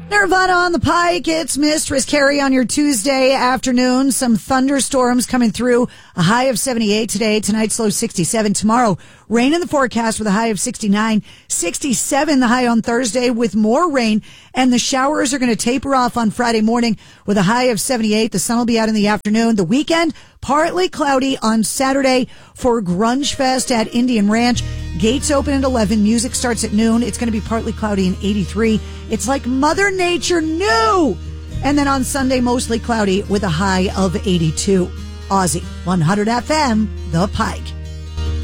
Nirvana on the Pike. It's Mistress Carrie on your Tuesday afternoon. Some thunderstorms coming through. A high of 78 today. Tonight's low 67. Tomorrow, rain in the forecast with a high of 69. 67 the high on Thursday with more rain. And the showers are going to taper off on Friday morning with a high of 78. The sun will be out in the afternoon. The weekend, partly cloudy on Saturday for Grunge Fest at Indian Ranch. Gates open at 11. Music starts at noon. It's going to be partly cloudy and 83. It's like Mother Nature knew. And then on Sunday, mostly cloudy with a high of 82. Aussie 100 FM, The Pike.